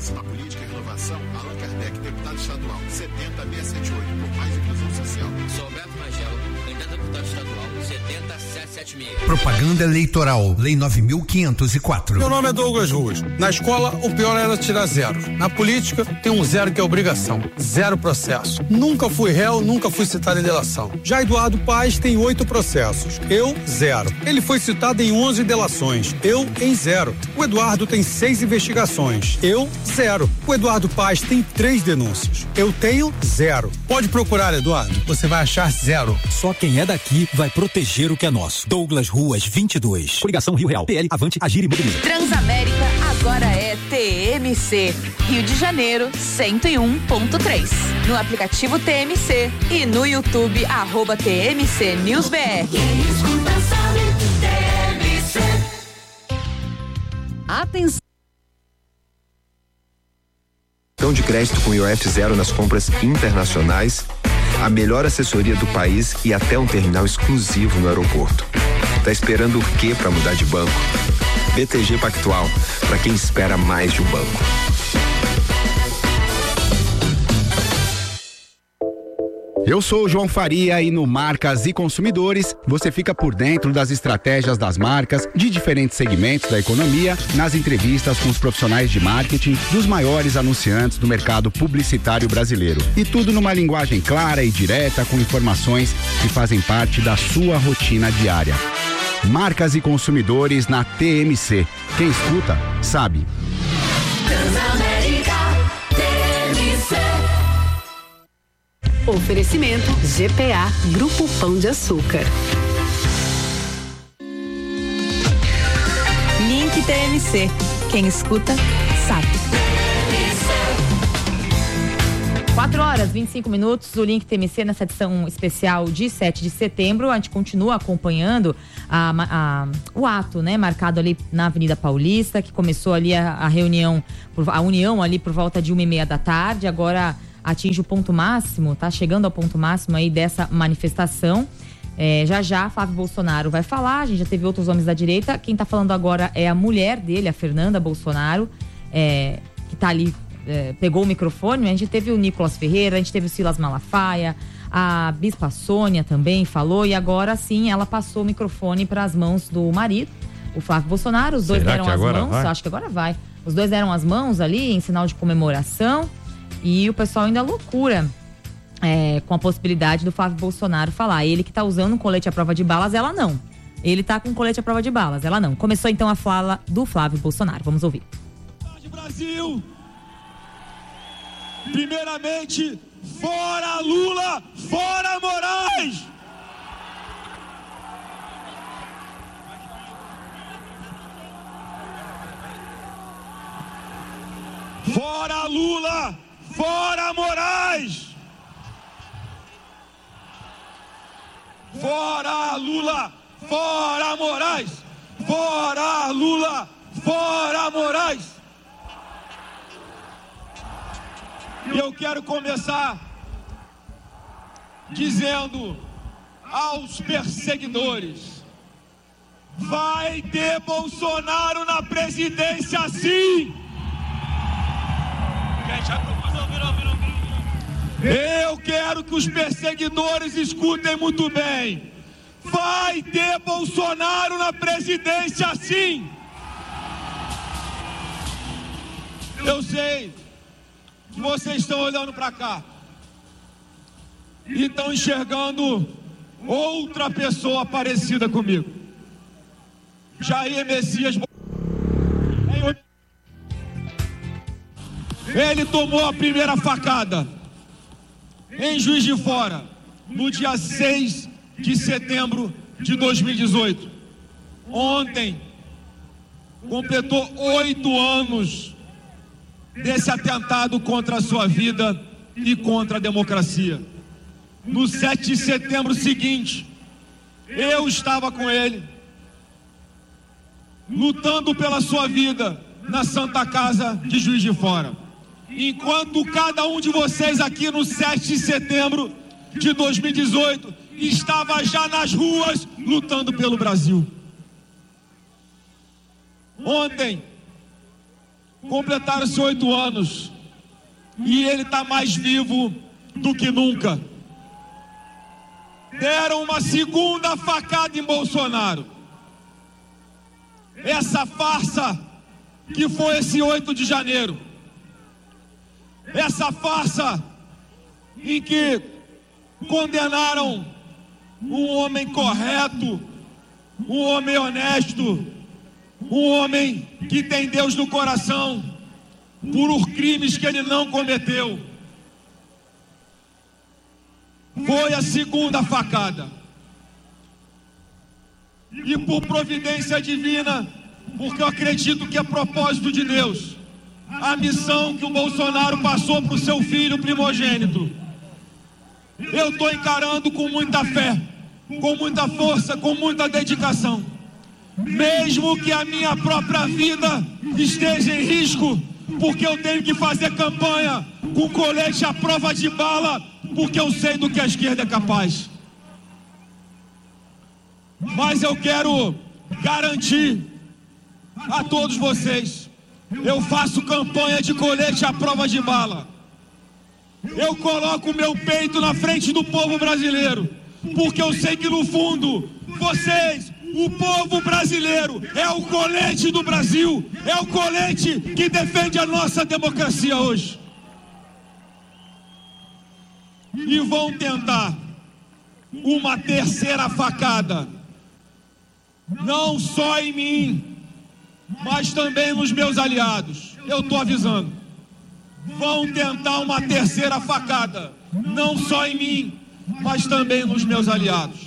Próxima política e renovação, Allan Kardec, deputado estadual, 70678, por mais inclusão social. Sou Alberto Magelo, candidato a deputado estadual, 70776. Propaganda eleitoral, Lei 9.504. Meu nome é Douglas Ruas. Na escola, o pior era tirar zero. Na política, tem um zero que é obrigação. Zero processo. Nunca fui réu, nunca fui citado em delação. Já Eduardo Paes tem 8 processos. Eu, 0. Ele foi citado em 11 delações. Eu, em 0. O Eduardo tem 6 investigações. Eu, 0. O Eduardo Paes tem 3 denúncias. Eu tenho 0. Pode procurar, Eduardo. Você vai achar 0. Só quem é daqui vai proteger o que é nosso. Douglas Ruas, 22. Coligação Rio Real. PL, Avante, Agir e Mobiliza. Transamérica agora é TMC. Rio de Janeiro, 101.3. No aplicativo TMC e no YouTube, @TMC News BR. Atenção. Cartão de crédito com IOF zero nas compras internacionais, a melhor assessoria do país e até um terminal exclusivo no aeroporto. Tá esperando o quê para mudar de banco? BTG Pactual, para quem espera mais de um banco. Eu sou o João Faria e no Marcas e Consumidores você fica por dentro das estratégias das marcas de diferentes segmentos da economia, nas entrevistas com os profissionais de marketing dos maiores anunciantes do mercado publicitário brasileiro. E tudo numa linguagem clara e direta com informações que fazem parte da sua rotina diária. Marcas e Consumidores na TMC. Quem escuta, sabe. Oferecimento GPA, Grupo Pão de Açúcar. Link TMC. Quem escuta, sabe. 4h25, o Link TMC nessa edição especial de 7 de setembro. A gente continua acompanhando o ato, né, marcado ali na Avenida Paulista, que começou ali a reunião, a união ali por volta de 1h30 da tarde, agora atinge o ponto máximo, tá chegando ao ponto máximo aí dessa manifestação. Já Flávio Bolsonaro vai falar, a gente já teve outros homens da direita, quem tá falando agora é a mulher dele, a Fernanda Bolsonaro, que tá ali, pegou o microfone. A gente teve o Nicolas Ferreira, a gente teve o Silas Malafaia, a Bispa Sônia também falou, e agora sim ela passou o microfone para as mãos do marido, o Flávio Bolsonaro. Os dois deram as mãos, acho que agora vai. Os dois deram as mãos ali em sinal de comemoração. E o pessoal ainda loucura com a possibilidade do Flávio Bolsonaro falar. Ele que tá usando um colete à prova de balas, ela não. Ele tá com um colete à prova de balas, ela não. Começou então a fala do Flávio Bolsonaro. Vamos ouvir. Brasil, primeiramente, fora Lula, fora Moraes! Fora Lula! Fora Moraes! Fora Lula! Fora Moraes! Fora Lula! Fora Moraes! E eu quero começar dizendo aos perseguidores: vai ter Bolsonaro na presidência, sim! Eu quero que os perseguidores escutem muito bem. Vai ter Bolsonaro na presidência, sim. Eu sei que vocês estão olhando para cá e estão enxergando outra pessoa parecida comigo. Jair Messias. Ele tomou a primeira facada em Juiz de Fora, no dia 6 de setembro de 2018. Ontem, completou 8 anos desse atentado contra a sua vida e contra a democracia. No 7 de setembro seguinte, eu estava com ele, lutando pela sua vida na Santa Casa de Juiz de Fora. Enquanto cada um de vocês aqui no 7 de setembro de 2018 estava já nas ruas lutando pelo Brasil. Ontem, Completaram-se 8 anos e ele está mais vivo do que nunca. Deram uma segunda facada em Bolsonaro. Essa farsa que foi esse 8 de janeiro, essa farsa em que condenaram um homem correto, um homem honesto, um homem que tem Deus no coração, por crimes que ele não cometeu. Foi a segunda facada. E por providência divina, porque eu acredito que é propósito de Deus, a missão que o Bolsonaro passou para o seu filho primogênito, eu estou encarando com muita fé, com muita força, com muita dedicação. Mesmo que a minha própria vida esteja em risco, porque eu tenho que fazer campanha com colete à prova de bala, porque eu sei do que a esquerda é capaz. Mas eu quero garantir a todos vocês, eu faço campanha de colete à prova de bala. Eu coloco o meu peito na frente do povo brasileiro, porque eu sei que no fundo, vocês, o povo brasileiro, é o colete do Brasil, é o colete que defende a nossa democracia hoje. E vão tentar uma terceira facada, não só em mim, mas também nos meus aliados. Eu estou avisando. Vão tentar uma terceira facada, não só em mim, mas também nos meus aliados.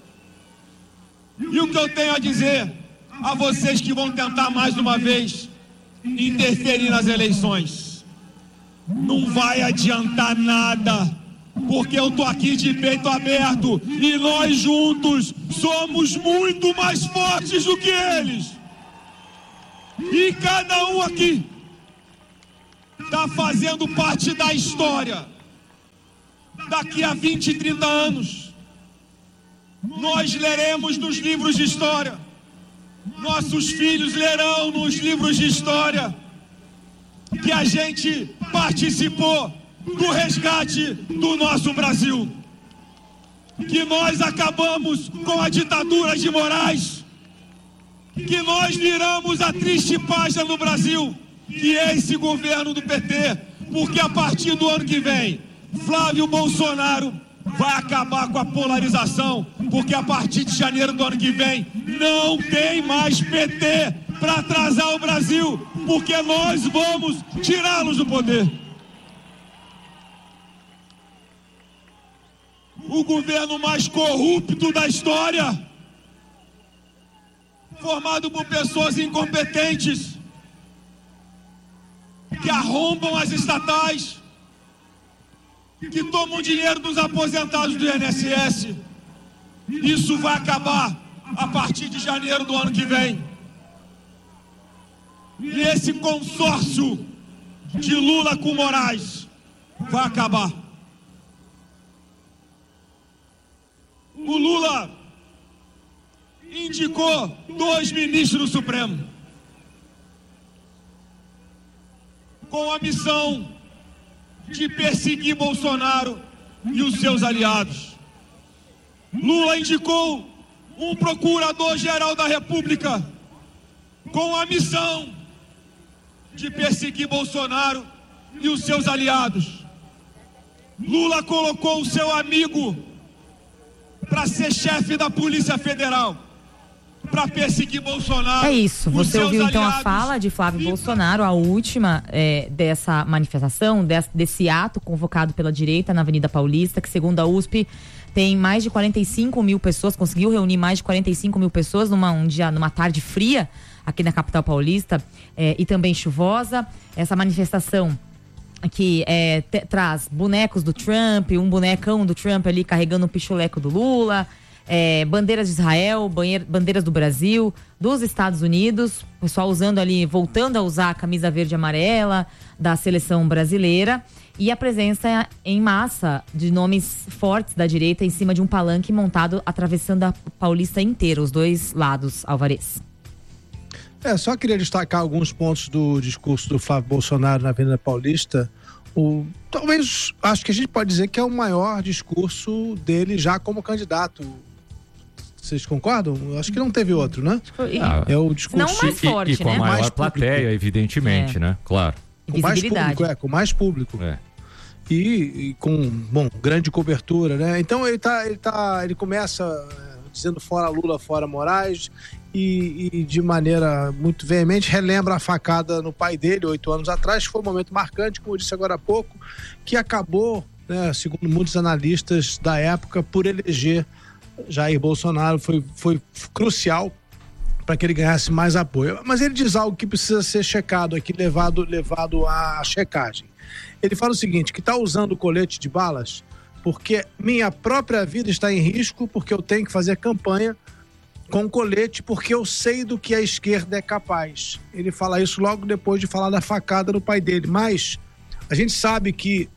E o que eu tenho a dizer a vocês que vão tentar mais uma vez interferir nas eleições: não vai adiantar nada, porque eu estou aqui de peito aberto e nós juntos somos muito mais fortes do que eles. E cada um aqui está fazendo parte da história. Daqui a 20, 30 anos, nós leremos nos livros de história, nossos filhos lerão nos livros de história, que a gente participou do resgate do nosso Brasil, que nós acabamos com a ditadura de Moraes, que nós viramos a triste página no Brasil, que é esse governo do PT, porque a partir do ano que vem, Flávio Bolsonaro vai acabar com a polarização, porque a partir de janeiro do ano que vem, não tem mais PT para atrasar o Brasil, porque nós vamos tirá-los do poder. O governo mais corrupto da história, formado por pessoas incompetentes, que arrombam as estatais, que tomam dinheiro dos aposentados do INSS. Isso vai acabar a partir de janeiro do ano que vem. E esse consórcio de Lula com Moraes vai acabar. O Lula indicou 2 ministros do Supremo com a missão de perseguir Bolsonaro e os seus aliados. Lula indicou um procurador-geral da República com a missão de perseguir Bolsonaro e os seus aliados. Lula colocou o seu amigo para ser chefe da Polícia Federal, para perseguir Bolsonaro. É isso, você ouviu então a fala de Flávio Bolsonaro, a última dessa manifestação, desse ato convocado pela direita na Avenida Paulista, que segundo a USP tem mais de 45 mil pessoas, conseguiu reunir mais de 45 mil pessoas numa tarde fria aqui na capital paulista e também chuvosa. Essa manifestação que traz bonecos do Trump, um bonecão do Trump ali carregando um pichuleco do Lula, bandeiras de Israel, bandeiras do Brasil, dos Estados Unidos, o pessoal usando ali, voltando a usar a camisa verde e amarela da seleção brasileira, e a presença em massa de nomes fortes da direita em cima de um palanque montado atravessando a Paulista inteira, os dois lados, Alvarez. Só queria destacar alguns pontos do discurso do Flávio Bolsonaro na Avenida Paulista. Talvez, acho que a gente pode dizer que é o maior discurso dele já como candidato. Vocês concordam? Eu acho que não teve outro, né? É o discurso não mais forte, e com a maior plateia, evidentemente, né? Claro. Com mais público, com mais público. E com, grande cobertura, né? Então ele começa dizendo fora Lula, fora Moraes, e de maneira muito veemente relembra a facada no pai dele 8 anos atrás, que foi um momento marcante, como eu disse agora há pouco, que acabou, né, segundo muitos analistas da época, por eleger Jair Bolsonaro. Foi crucial para que ele ganhasse mais apoio. Mas ele diz algo que precisa ser checado aqui, levado à checagem. Ele fala o seguinte, que está usando o colete de balas porque minha própria vida está em risco, porque eu tenho que fazer campanha com colete, porque eu sei do que a esquerda é capaz. Ele fala isso logo depois de falar da facada no pai dele. Mas a gente sabe que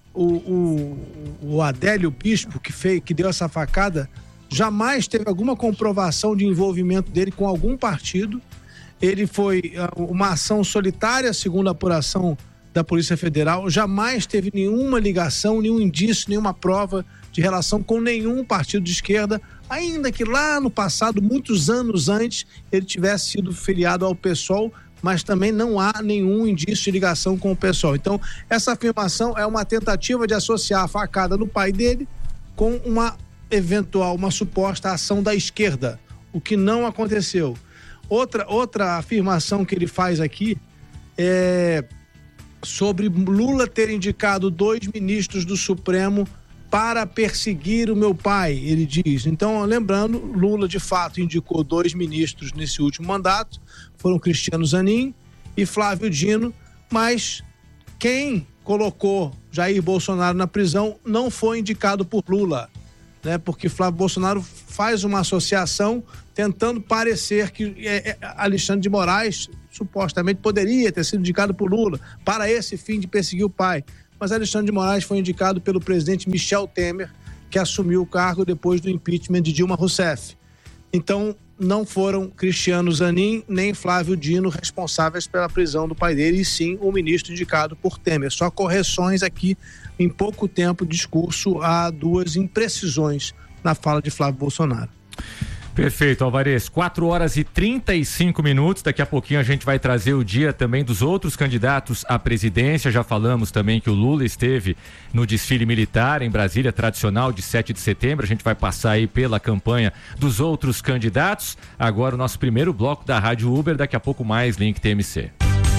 o Adélio Bispo, que deu essa facada, jamais teve alguma comprovação de envolvimento dele com algum partido. Ele foi uma ação solitária, segundo a apuração da Polícia Federal, jamais teve nenhuma ligação, nenhum indício, nenhuma prova de relação com nenhum partido de esquerda, ainda que lá no passado, muitos anos antes, ele tivesse sido filiado ao PSOL, mas também não há nenhum indício de ligação com o PSOL. Então, essa afirmação é uma tentativa de associar a facada no pai dele com uma suposta ação da esquerda, o que não aconteceu. Outra afirmação que ele faz aqui é sobre Lula ter indicado 2 ministros do Supremo para perseguir o meu pai, ele diz. Então, lembrando, Lula de fato indicou 2 ministros nesse último mandato, foram Cristiano Zanin e Flávio Dino, mas quem colocou Jair Bolsonaro na prisão não foi indicado por Lula, né? Porque Flávio Bolsonaro faz uma associação tentando parecer que Alexandre de Moraes supostamente poderia ter sido indicado por Lula para esse fim de perseguir o pai. Mas Alexandre de Moraes foi indicado pelo presidente Michel Temer, que assumiu o cargo depois do impeachment de Dilma Rousseff. Então, não foram Cristiano Zanin nem Flávio Dino responsáveis pela prisão do pai dele, e sim o ministro indicado por Temer. Só correções aqui, em pouco tempo, discurso a 2 imprecisões na fala de Flávio Bolsonaro. Perfeito, Alvarez. 4h35. Daqui a pouquinho a gente vai trazer o dia também dos outros candidatos à presidência. Já falamos também que o Lula esteve no desfile militar em Brasília, tradicional de 7 de setembro. A gente vai passar aí pela campanha dos outros candidatos. Agora o nosso primeiro bloco da Rádio Uber. Daqui a pouco mais Link TMC.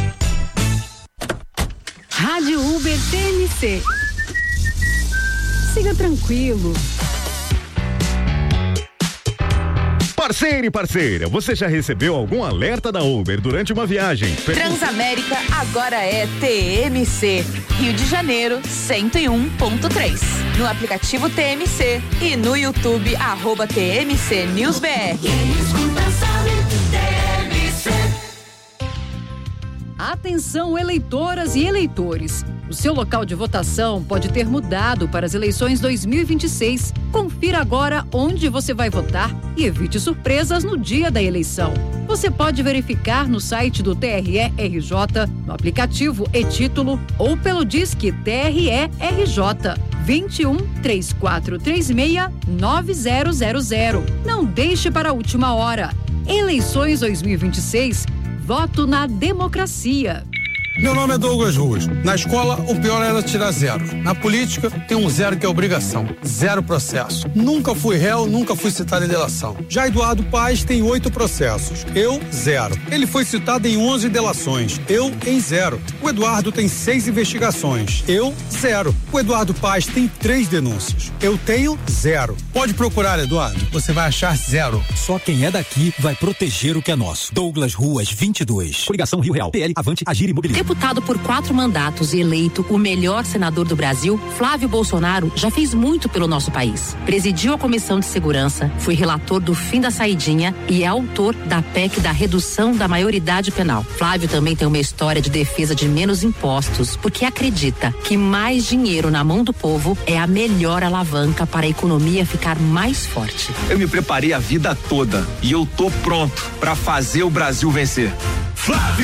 Rádio Uber TMC. Siga tranquilo. Parceiro e parceira, você já recebeu algum alerta da Uber durante uma viagem? Transamérica agora é TMC. Rio de Janeiro, 101.3. No aplicativo TMC e no YouTube, @TMC News BR. Atenção, eleitoras e eleitores. O seu local de votação pode ter mudado para as eleições 2026. Confira agora onde você vai votar e evite surpresas no dia da eleição. Você pode verificar no site do TRE-RJ, no aplicativo e-Título ou pelo Disque TRE-RJ 21 3436 9000. Não deixe para a última hora. Eleições 2026. Voto na democracia. Meu nome é Douglas Ruas. Na escola, o pior era tirar 0. Na política, tem um 0 que é obrigação. 0 processo. Nunca fui réu, nunca fui citado em delação. Já Eduardo Paes tem 8 processos. Eu, 0. Ele foi citado em 11 delações. Eu, em 0. O Eduardo tem 6 investigações. Eu, 0. O Eduardo Paes tem 3 denúncias. Eu tenho 0. Pode procurar, Eduardo. Você vai achar 0. Só quem é daqui vai proteger o que é nosso. Douglas Ruas 22. Coligação Rio Real. PL Avante Agir Imobiliário. Deputado por 4 mandatos e eleito o melhor senador do Brasil, Flávio Bolsonaro já fez muito pelo nosso país. Presidiu a Comissão de Segurança, foi relator do fim da saidinha e é autor da PEC da redução da maioridade penal. Flávio também tem uma história de defesa de menos impostos, porque acredita que mais dinheiro na mão do povo é a melhor alavanca para a economia ficar mais forte. Eu me preparei a vida toda e eu tô pronto para fazer o Brasil vencer. Flávio!